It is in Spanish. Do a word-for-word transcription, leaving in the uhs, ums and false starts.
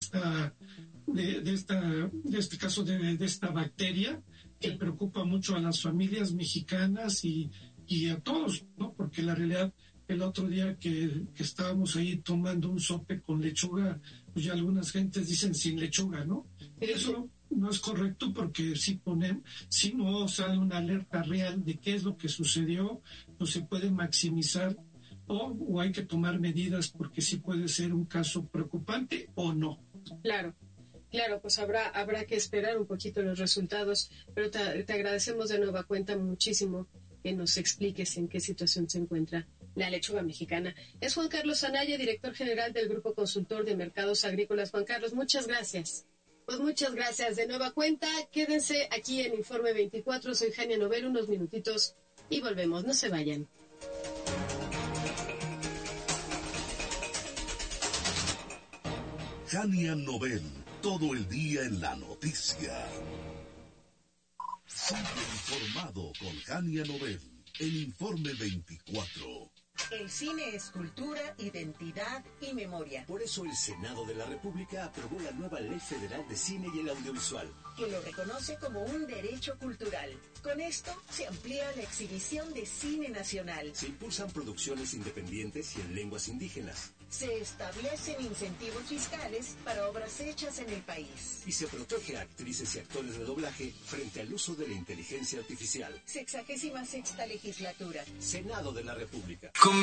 esta, de, de esta, de este caso de, de esta bacteria que preocupa mucho a las familias mexicanas y, y a todos, ¿no? Porque la realidad, el otro día que, que estábamos ahí tomando un sope con lechuga, pues ya algunas gentes dicen sin lechuga, ¿no? Y eso no es correcto porque si ponen, si no sale una alerta real de qué es lo que sucedió, pues se puede maximizar o, o hay que tomar medidas porque sí puede ser un caso preocupante o no. Claro. Claro, pues habrá habrá que esperar un poquito los resultados, pero te, te agradecemos de nueva cuenta muchísimo que nos expliques en qué situación se encuentra la lechuga mexicana. Es Juan Carlos Anaya, director general del Grupo Consultor de Mercados Agrícolas. Juan Carlos, muchas gracias. Pues muchas gracias de nueva cuenta. Quédense aquí en Informe veinticuatro. Soy Jania Novel, unos minutitos y volvemos. No se vayan. Jania Novel. Todo el día en la noticia. Sigue informado con Jania Novel, el Informe veinticuatro. El cine es cultura, identidad y memoria. Por eso el Senado de la República aprobó la nueva Ley Federal de Cine y el Audiovisual, que lo reconoce como un derecho cultural. Con esto se amplía la exhibición de cine nacional. Se impulsan producciones independientes y en lenguas indígenas. Se establecen incentivos fiscales para obras hechas en el país. Y se protege a actrices y actores de doblaje frente al uso de la inteligencia artificial. Sexagésima sexta legislatura. Senado de la República. Como